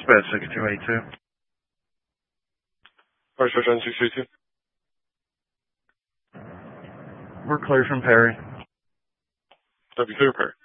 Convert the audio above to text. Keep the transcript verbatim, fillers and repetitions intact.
Dispatch sixty-two eighty-two. Alright, Search on six eighty-two. We're clear from Perry. That'd be clear, Perry.